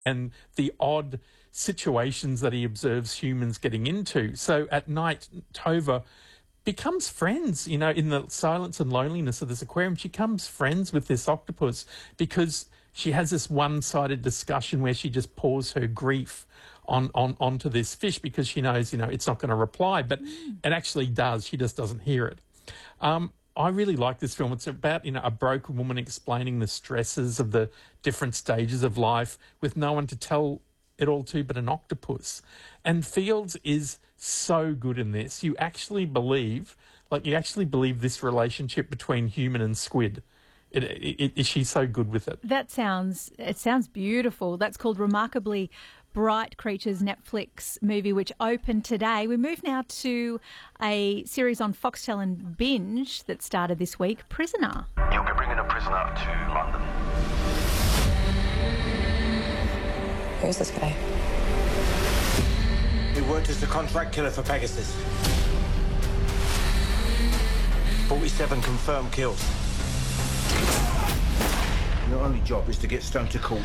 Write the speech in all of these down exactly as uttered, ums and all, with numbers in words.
and the odd situations that he observes humans getting into. So at night, Tova becomes friends, you know, in the silence and loneliness of this aquarium. She becomes friends with this octopus because she has this one-sided discussion where she just pours her grief on, on onto this fish because she knows, you know, it's not going to reply, but mm. it actually does. She just doesn't hear it. Um, I really like this film. It's about, you know, a broken woman explaining the stresses of the different stages of life with no one to tell it all to but an octopus. And Fields is so good in this. You actually believe, like you actually believe this relationship between human and squid. It, it, it, she's so good with it. That sounds, it sounds beautiful. That's called Remarkably Bright Creatures, Netflix movie, which opened today. We move now to a series on Foxtel and Binge that started this week, Prisoner. You'll be bringing a prisoner to London. Who's this guy? He worked as the contract killer for Pegasus. forty-seven confirmed kills. Your only job is to get Stone to court.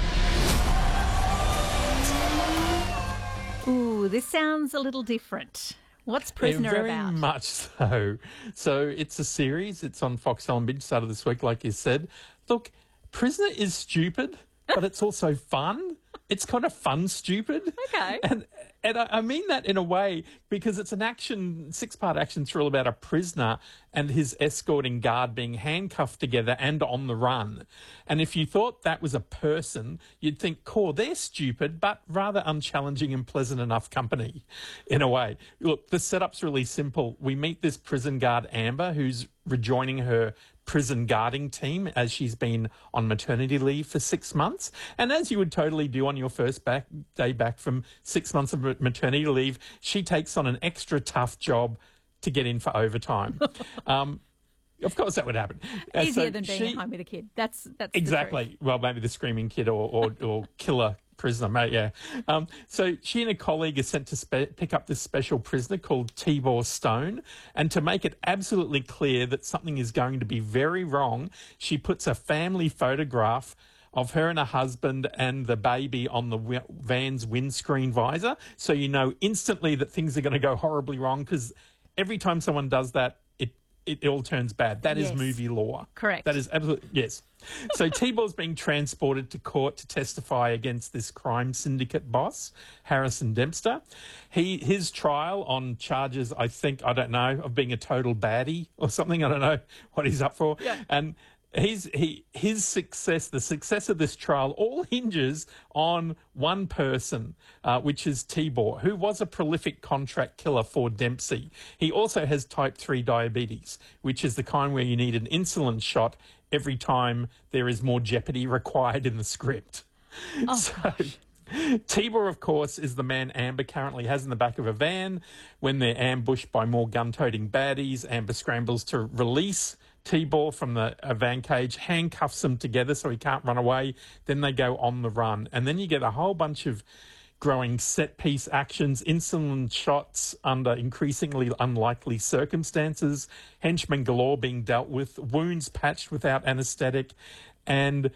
Ooh, this sounds a little different. What's Prisoner yeah, very about? Very much so. So it's a series. It's on Foxtel and Binge, started this week, like you said. Look, Prisoner is stupid, but it's also fun. It's kind of fun stupid. Okay. And and I, I mean that in a way because it's an action, six-part action thrill about a prisoner and his escorting guard being handcuffed together and on the run. And if you thought that was a person, you'd think, cool, they're stupid, but rather unchallenging and pleasant enough company in a way. Look, the setup's really simple. We meet this prison guard, Amber, who's rejoining her prison guarding team as she's been on maternity leave for six months. And as you would totally do on your first back day back from six months of maternity leave, she takes on an extra tough job to get in for overtime. um, of course that would happen. Uh, Easier so than being she, at home with a kid. That's that's exactly. Well, maybe the screaming kid or, or, or killer prisoner, mate, yeah. Um, so she and a colleague are sent to spe- pick up this special prisoner called Tibor Stone, and to make it absolutely clear that something is going to be very wrong, she puts a family photograph of her and her husband and the baby on the w- van's windscreen visor, so you know instantly that things are going to go horribly wrong, because every time someone does that, it, it, it all turns bad. That yes. is movie law. Correct. That is absolutely, yes. So Tibor's being transported to court to testify against this crime syndicate boss, Harrison Dempster. He his trial on charges, I think, I don't know, of being a total baddie or something. I don't know what he's up for. Yeah. And he's he his success, the success of this trial, all hinges on one person, uh, which is Tibor, who was a prolific contract killer for Dempsey. He also has type three diabetes, which is the kind where you need an insulin shot every time there is more jeopardy required in the script. Oh, so, gosh. Tibor, of course, is the man Amber currently has in the back of a van. When they're ambushed by more gun-toting baddies, Amber scrambles to release Tibor from the a van cage, handcuffs them together so he can't run away. Then they go on the run. And then you get a whole bunch of growing set-piece actions, insulin shots under increasingly unlikely circumstances, henchmen galore being dealt with, wounds patched without anaesthetic, and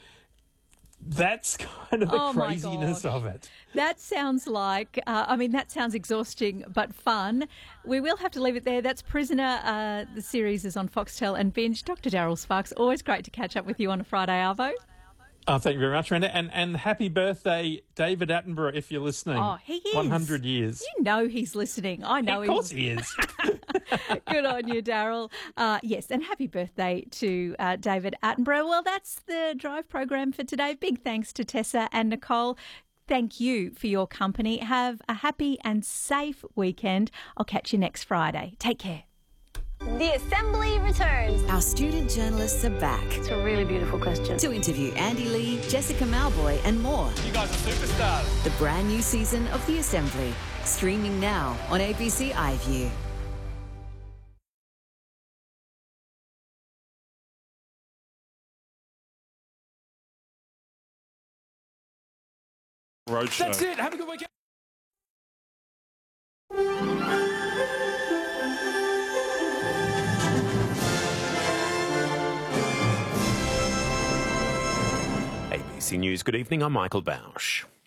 that's kind of the Oh, my craziness God. of it. That sounds like, uh, I mean, that sounds exhausting but fun. We will have to leave it there. That's Prisoner. Uh, the series is on Foxtel and Binge. Doctor Daryl Sparks, always great to catch up with you on a Friday, Arvo. Oh, thank you very much, Randa. And, and happy birthday, David Attenborough, if you're listening. Oh, he is. one hundred years. You know he's listening. I know Of he's... course he is. Good on you, Daryl. Uh, yes, and happy birthday to uh, David Attenborough. Well, that's the Drive program for today. Big thanks to Tessa and Nicole. Thank you for your company. Have a happy and safe weekend. I'll catch you next Friday. Take care. The Assembly returns. Our student journalists are back It's a really beautiful question. to interview Andy Lee, Jessica Malboy and more. You guys are superstars. The brand new season of The Assembly, streaming now on A B C iView. Roadshow. That's it. Have a good weekend. A B C News, good evening. I'm Michael Bausch.